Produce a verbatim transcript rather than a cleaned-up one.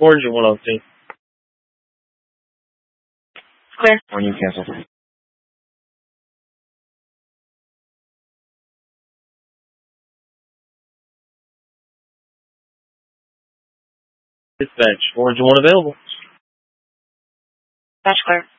Orange at one oh two. Clear. On you, cancel. Dispatch, Orange at one available. Dispatch clear.